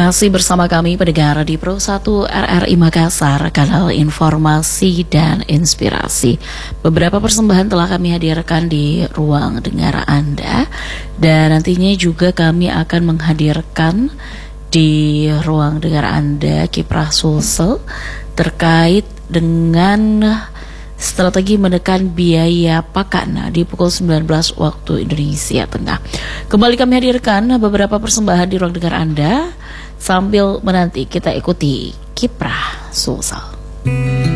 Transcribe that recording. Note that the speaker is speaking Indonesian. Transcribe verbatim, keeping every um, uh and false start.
Masih bersama kami pendengar di Pro satu R R I Makassar, kanal informasi dan inspirasi. Beberapa persembahan telah kami hadirkan di ruang dengar Anda, dan nantinya juga kami akan menghadirkan di ruang dengar Anda kiprah Sulsel terkait dengan strategi menekan biaya pakan di pukul sembilan belas waktu Indonesia Tengah. Kembali kami hadirkan beberapa persembahan di ruang dengar Anda, sambil menanti kita ikuti kiprah Sulsel.